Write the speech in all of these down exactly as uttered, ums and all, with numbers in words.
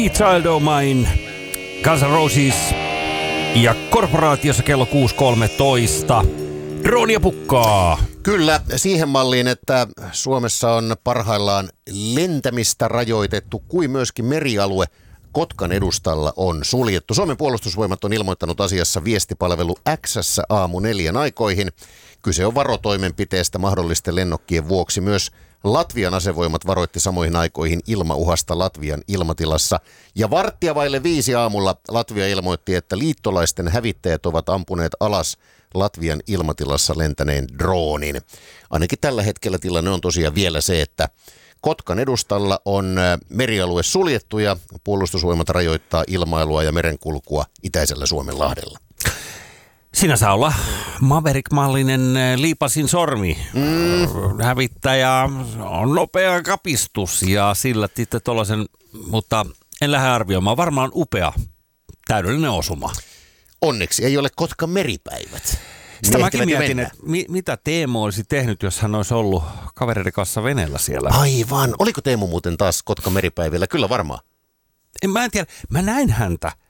Child O' Mine, Guns N' Roses ja korporaatiossa kello kuusi kolmetoista. Droonia pukkaa. Kyllä, siihen malliin, että Suomessa on parhaillaan lentämistä rajoitettu, kuin myöskin merialue Kotkan edustalla on suljettu. Suomen puolustusvoimat on ilmoittanut asiassa viestipalvelu X:ssä aamu neljän aikoihin. Kyse on varotoimenpiteestä mahdollisten lennokkien vuoksi. Myös Latvian asevoimat varoitti samoihin aikoihin ilmauhasta Latvian ilmatilassa. Ja varttia vaille viisi aamulla Latvia ilmoitti, että liittolaisten hävittäjät ovat ampuneet alas Latvian ilmatilassa lentäneen droonin. Ainakin tällä hetkellä tilanne on tosiaan vielä se, että Kotkan edustalla on merialue suljettu ja puolustusvoimat rajoittaa ilmailua ja merenkulkua itäisellä Suomenlahdella. Siinä saa olla Maverick-mallinen liipasin sormi. Mm. Hävittäjä on nopea kapistus ja sillä sitten tuollaisen, mutta en lähde arvioimaan. Varmaan upea, täydellinen osuma. Onneksi ei ole Kotkan meripäivät. Sitä mäkin mietin, että mi- mitä Teemu olisi tehnyt, jos hän olisi ollut kavereiden kanssa veneellä siellä. Aivan. Oliko Teemu muuten taas Kotkan meripäivillä? Kyllä varmaan. En, mä en tiedä. Mä näin häntä äh,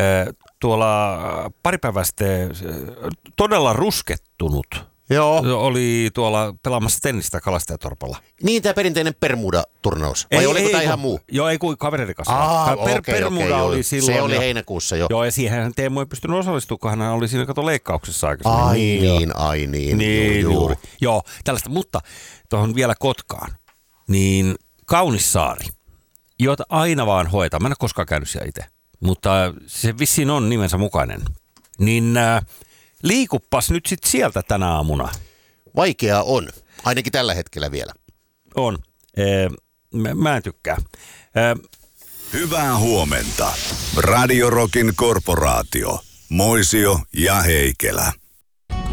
tuolla pari päivää sitten äh, todella ruskettunut. Joo. Oli tuolla pelaamassa tennistä Kalastajatorpalla. Niin, tämä perinteinen Bermuda-turnaus. Vai ei, oliko tämä ihan muu? Joo, ei kuin kavereiden kanssa. Aa, per, okay, Bermuda okay, oli joo. silloin. Se oli jo. heinäkuussa jo. Joo, ja siihen Teemu ei pystynyt osallistumaan, kun hän oli siinä kato leikkauksessa aikaisemmin. Ai niin, ai niin. Niin, juu, juu. juuri. Joo, tällaista. Mutta tuohon vielä Kotkaan, niin kaunis saari, jota aina vaan hoitaa. Mä en ole koskaan käynyt siellä itse, mutta se vissiin on nimensä mukainen. Niin äh, liikuppas nyt sitten sieltä tänä aamuna. Vaikeaa on, ainakin tällä hetkellä vielä. On. Ee, mä, mä en tykkää. Ee, Hyvää huomenta. Radio Rockin korporaatio. Moisio ja Heikelä.